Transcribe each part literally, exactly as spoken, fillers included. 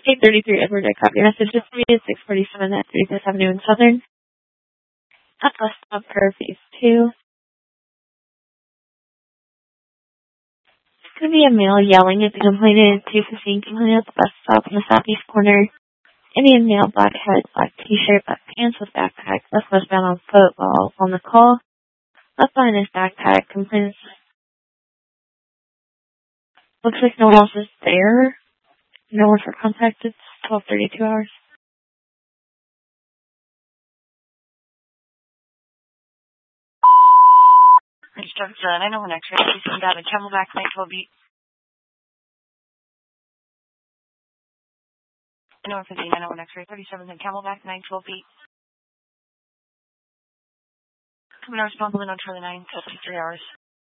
eight thirty-three Edward, I copy your message. Just me at six forty-seven at thirty-fifth Avenue in Southern. At bus stop for phase two. It's going to be a male yelling at the complainant at two fifteen, complainant at the bus stop in the southeast corner. Indian male, black hat, black t-shirt, black pants with backpack, left westbound on foot while on the call. Left behind his backpack, complainant looks like no one else is there. No one for contact. It's twelve thirty-two hours. Instructor, I know an X-ray. Please come down to Camelback nine twelve beat. I know fifteen. I know an X-ray. thirty-seven and Camelback nine twelve beat. Coming out responsible on Charlie nine, fifty-three hours.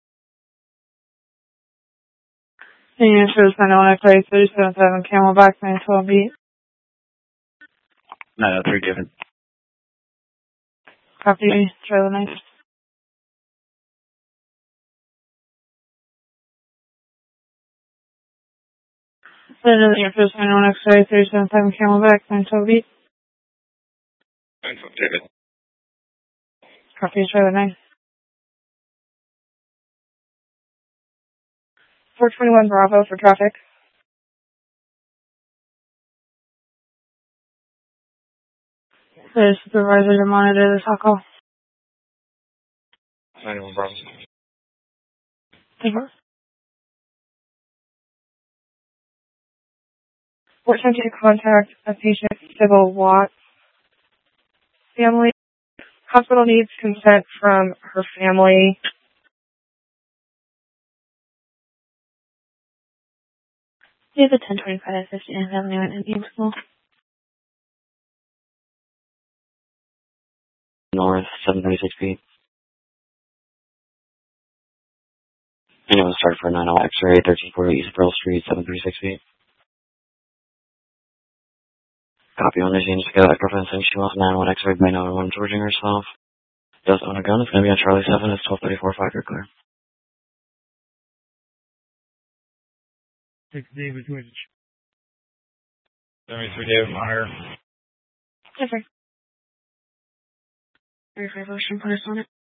The unit shows nine oh one X-ray, thirty-seven seven Camelback nine twelve beat. nine oh three given. Copy, Charlie nine. The unit shows nine oh one X-ray, thirty-seven seven Camelback nine twelve beat. nine twelve given. Copy, Charlie nine. four twenty-one Bravo for traffic. The supervisor to monitor this call. nine one Bravo. Mm-hmm. We're trying to contact a patient, Sybil Watts. Family. Hospital needs consent from her family. We have a ten twenty-five at fifteenth Avenue in Indian School. North, seven thirty-six feet. And it was started for nine oh X-ray, thirteen forty East Pearl Street, seven thirty-six feet. Copy on this unit together. That girlfriend saying she wants nine oh one X-ray by nine oh one charging herself. Does own a gun. It's going to be on Charlie seven. It's twelve thirty-four, five, you're clear. six David Twitch. seventy-three David Meyer. Different. thirty-five Ocean, put us on it.